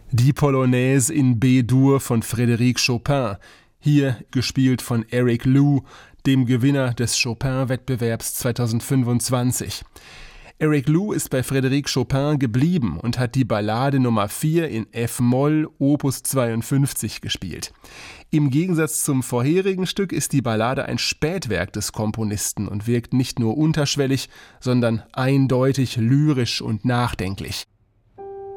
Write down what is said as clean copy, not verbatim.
Die Polonaise in B-Dur von Frédéric Chopin, hier gespielt von Eric Liu, dem Gewinner des Chopin-Wettbewerbs 2025. Eric Liu ist bei Frédéric Chopin geblieben und hat die Ballade Nummer 4 in F-Moll Opus 52 gespielt. Im Gegensatz zum vorherigen Stück ist die Ballade ein Spätwerk des Komponisten und wirkt nicht nur unterschwellig, sondern eindeutig lyrisch und nachdenklich.